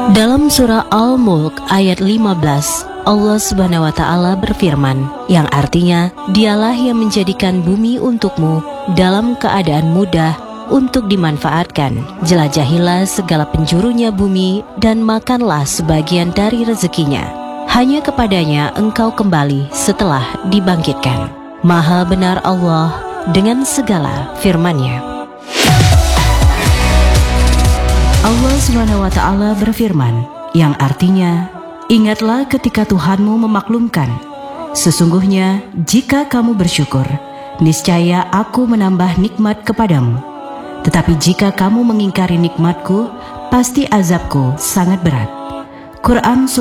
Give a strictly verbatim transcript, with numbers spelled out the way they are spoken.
Dalam surah Al-Mulk ayat lima belas, Allah Subhanahu wa Ta'ala berfirman, yang artinya, Dialah yang menjadikan bumi untukmu dalam keadaan mudah untuk dimanfaatkan. Jelajahilah segala penjurunya bumi dan makanlah sebagian dari rezekinya. Hanya kepadanya engkau kembali setelah dibangkitkan. Maha benar Allah dengan segala firman-Nya. Allah Subhanahu wa Ta'ala berfirman, yang artinya, ingatlah ketika Tuhanmu memaklumkan, sesungguhnya jika kamu bersyukur, niscaya aku menambah nikmat kepadamu. Tetapi jika kamu mengingkari nikmatku, pasti azabku sangat berat. Quran